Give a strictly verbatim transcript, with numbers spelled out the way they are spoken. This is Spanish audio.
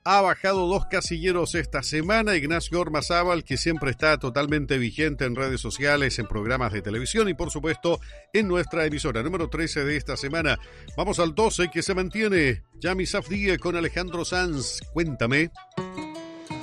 ha bajado dos casilleros esta semana. Ignacio Ormazábal, que siempre está totalmente vigente en redes sociales, en programas de televisión y por supuesto en nuestra emisora número trece de esta semana. Vamos al doce, que se mantiene Yami Safdie con Alejandro Sanz. Cuéntame.